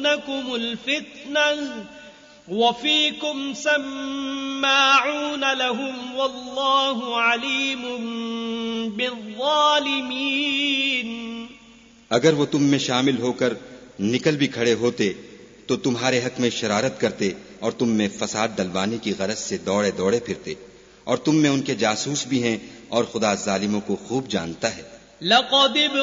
यबगूनकुमुल फित्नह वफ़ीकुम सम्माऊन लहुम वल्लाहु अलीमुम बिज़्ज़ालिमीन। अगर वो तुम में शामिल होकर निकल भी खड़े होते तो तुम्हारे हक में शरारत करते और तुम में फसाद डलवाने की गरज से दौड़े दौड़े फिरते, और तुम में उनके जासूस भी हैं और खुदा जालिमों को खूब जानता है। लक़द